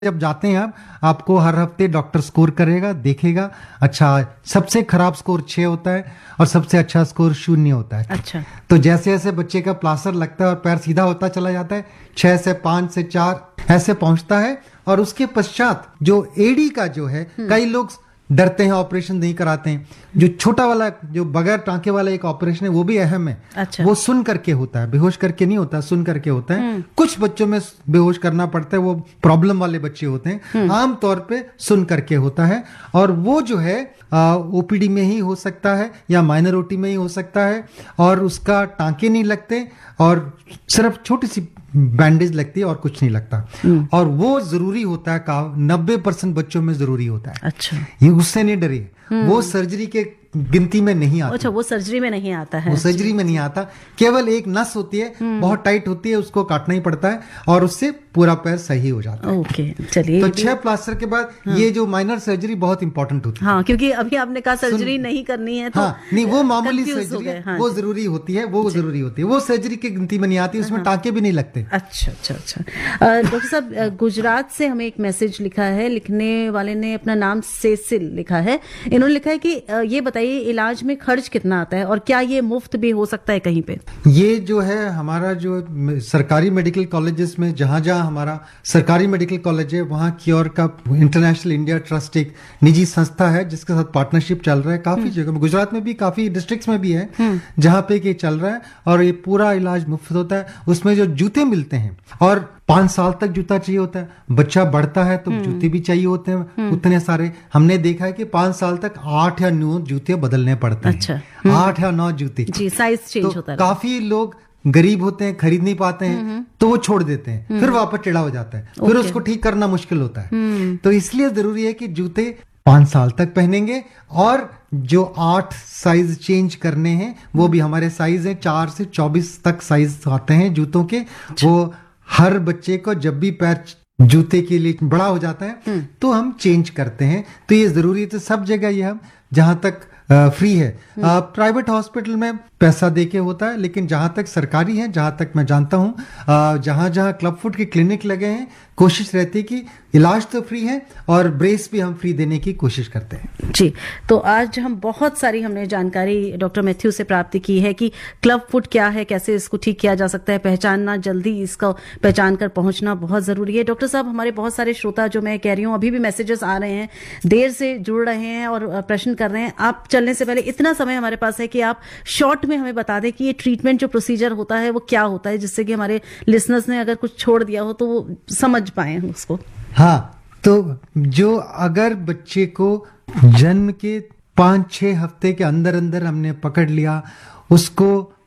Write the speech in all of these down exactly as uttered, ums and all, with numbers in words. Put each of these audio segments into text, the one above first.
जब जाते हैं आप आपको हर हफ्ते डॉक्टर स्कोर करेगा, देखेगा। अच्छा, सबसे खराब स्कोर छह होता है और सबसे अच्छा स्कोर शून्य होता है। अच्छा, तो जैसे जैसे बच्चे का प्लास्टर लगता है और पैर सीधा होता चला जाता है, छह से पांच से चार ऐसे पहुंचता है। और उसके पश्चात जो एडी का जो है, कई लोग डरते हैं, ऑपरेशन नहीं कराते हैं। जो छोटा वाला, जो बगैर टांके वाला एक ऑपरेशन है, वो भी अहम है। अच्छा। वो सुन करके होता है, बेहोश करके नहीं होता, सुन करके होता है। कुछ बच्चों में बेहोश करना पड़ता है, वो प्रॉब्लम वाले बच्चे होते हैं। आम तौर पे सुन करके होता है और वो जो है ओपीडी में ही हो सकता है या माइनर ओटी में ही हो सकता है। और उसका टांके नहीं लगते और सिर्फ छोटी सी बैंडेज लगती है और कुछ नहीं लगता। और वो जरूरी होता है, का नब्बे परसेंट बच्चों में जरूरी होता है। अच्छा, ये उससे नहीं डरिए, वो सर्जरी के गिनती में नहीं आता। अच्छा, वो सर्जरी में नहीं आता है। वो सर्जरी में नहीं आता, केवल एक नस होती है, बहुत टाइट होती है, उसको काटना ही पड़ता है और उससे पूरा पैर सही हो जाता है। ओके, चलिए। तो छह प्लास्टर के बाद हाँ। ये जो माइनर सर्जरी बहुत इंपॉर्टेंट होती है। हाँ, क्योंकि अभी आपने कहा सर्जरी नहीं करनी है, तो हाँ, नहीं, वो मामूली सर्जरी है, हाँ, वो जरूरी होती है, वो जरूरी होती है, वो सर्जरी की गिनती में नहीं आती, उसमें हाँ। टांके भी नहीं लगते। अच्छा अच्छा अच्छा। डॉक्टर साहब, गुजरात से हमें एक मैसेज लिखा है, लिखने वाले ने अपना नाम सेसिल लिखा है। इन्होंने लिखा है कि ये बताइए इलाज में खर्च कितना आता है और क्या ये मुफ्त भी हो सकता है कहीं पे? ये जो है हमारा जो सरकारी मेडिकल कॉलेजेस में, जहां जहां हमारा सरकारी मेडिकल कॉलेज है, वहां क्योर का इंटरनेशनल इंडिया ट्रस्ट एक निजी संस्था है जिसके साथ पार्टनरशिप चल रहा है। काफी जगह में, गुजरात में भी काफी डिस्ट्रिक्ट्स में भी है जहां पे ये चल रहा है और ये पूरा इलाज मुफ्त होता है। उसमें जो जूते मिलते हैं, और पांच साल तक जूता चाहिए होता है, बच्चा बढ़ता है तो जूते भी चाहिए होते हैं उतने सारे। हमने देखा है कि पांच साल तक आठ या नौ जूते बदलने पड़ते हैं। अच्छा, आठ या नौ जूते, जी, साइज चेंज तो होता है। काफी लोग गरीब होते हैं, खरीद नहीं पाते हैं, तो वो छोड़ देते हैं, फिर वापस टेढ़ा हो जाता है, फिर उसको ठीक करना मुश्किल होता है। तो इसलिए जरूरी है कि जूते पांच साल तक पहनेंगे। और जो आठ साइज चेंज करने हैं वो भी हमारे साइज है, चार से चौबीस तक साइज आते हैं जूतों के। वो हर बच्चे को जब भी पैर जूते के लिए बड़ा हो जाता है तो हम चेंज करते हैं। तो ये जरूरी है। तो सब जगह ये हम जहां तक फ्री है, प्राइवेट हॉस्पिटल में पैसा देके होता है, लेकिन जहां तक सरकारी है, जहां तक मैं जानता हूं, जहां जहां क्लब फुट के क्लिनिक लगे हैं, कोशिश रहती है कि इलाज तो फ्री है और ब्रेस भी हम फ्री देने की कोशिश करते हैं। जी, तो आज हम बहुत सारी हमने जानकारी डॉक्टर मैथ्यू से प्राप्त की है कि क्लब फुट क्या है, कैसे इसको ठीक किया जा सकता है, पहचानना, जल्दी इसको पहचान कर पहुंचना बहुत जरूरी है। डॉक्टर साहब, हमारे बहुत सारे श्रोता, जो मैं कह रही हूँ, अभी भी मैसेजेस आ रहे हैं, देर से जुड़ रहे हैं और प्रश्न कर रहे हैं। आप चलने से पहले इतना समय हमारे पास है कि आप शॉर्ट में हमें बता दें कि ये ट्रीटमेंट जो प्रोसीजर होता है वो क्या होता है, जिससे कि हमारे लिसनर्स ने अगर कुछ छोड़ दिया हो तो वो समझ पाए उसको। हाँ, तो जो अगर बच्चे को जन्म के पांच छह हफ्ते के अंदर अंदर हमने पकड़ लिया, उसको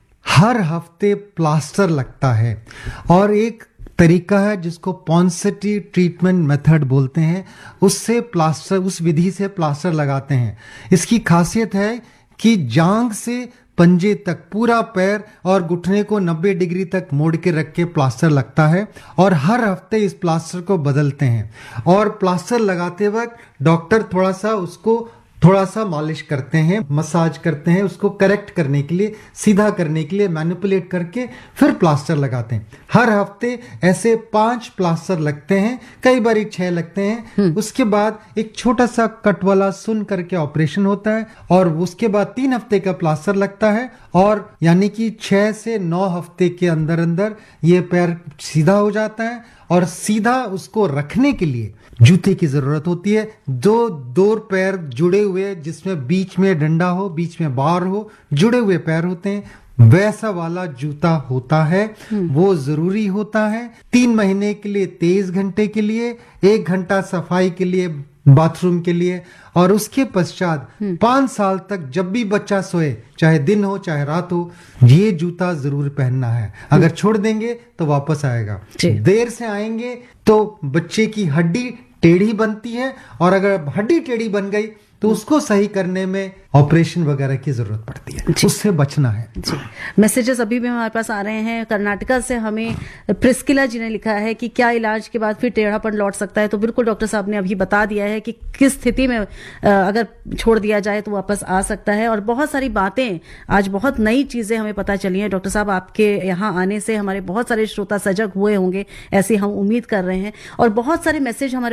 हर हफ्ते प्लास्टर लगता है। और एक तरीका है जिसको पॉन्सेटी ट्रीटमेंट मेथड बोलते हैं, उससे प्लास्टर, उस विधि से प्लास्टर लगाते हैं। इसकी खासियत है कि जांघ से पंजे तक पूरा पैर और घुटने को नब्बे डिग्री तक मोड़ के रख के प्लास्टर लगता है और हर हफ्ते इस प्लास्टर को बदलते हैं। और प्लास्टर लगाते वक्त डॉक्टर थोड़ा सा उसको थोड़ा सा मालिश करते हैं, मसाज करते हैं, उसको करेक्ट करने के लिए, सीधा करने के लिए मैनिपुलेट करके फिर प्लास्टर लगाते हैं। हर हफ्ते ऐसे पांच प्लास्टर लगते हैं, कई बार छह लगते हैं। उसके बाद एक छोटा सा कट वाला सुन करके ऑपरेशन होता है और उसके बाद तीन हफ्ते का प्लास्टर लगता है। और यानी कि छह से नौ हफ्ते के अंदर अंदर ये पैर सीधा हो जाता है। और सीधा उसको रखने के लिए जूते की जरूरत होती है। दो दो पैर जुड़े हुए, जिसमें बीच में डंडा हो, बीच में बार हो, जुड़े हुए पैर होते हैं, वैसा वाला जूता होता है, वो जरूरी होता है। तीन महीने के लिए, तेईस घंटे के लिए, एक घंटा सफाई के लिए, बाथरूम के लिए। और उसके पश्चात पांच साल तक जब भी बच्चा सोए, चाहे दिन हो चाहे रात हो, ये जूता जरूर पहनना है। अगर छोड़ देंगे तो वापस आएगा, देर से आएंगे तो बच्चे की हड्डी टेढ़ी बनती है, और अगर हड्डी टेढ़ी बन गई तो उसको सही करने में ऑपरेशन वगैरह की जरूरत पड़ती है, उससे बचना है। जी, मैसेजेस अभी भी हमारे पास आ रहे हैं। कर्नाटका से हमें प्रिस्किला जी ने लिखा है कि क्या इलाज के बाद फिर टेढ़ापन लौट सकता है? तो बिल्कुल डॉक्टर साहब ने अभी बता दिया है कि किस स्थिति में अगर छोड़ दिया जाए तो वापस आ सकता है। और बहुत सारी बातें, आज बहुत नई चीजें हमें पता चली हैं। डॉक्टर साहब, आपके यहाँ आने से हमारे बहुत सारे श्रोता सजग हुए होंगे, ऐसी हम उम्मीद कर रहे हैं। और बहुत सारे मैसेज हमारे